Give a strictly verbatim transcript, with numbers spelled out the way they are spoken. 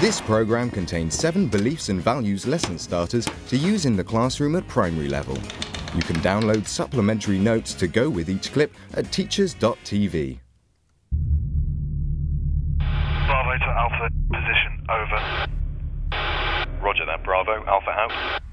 This program contains seven beliefs and values lesson starters to use in the classroom at primary level. You can download supplementary notes to go with each clip at teachers dot t v. Bravo to Alpha, position, over. Roger that, Bravo. Alpha out.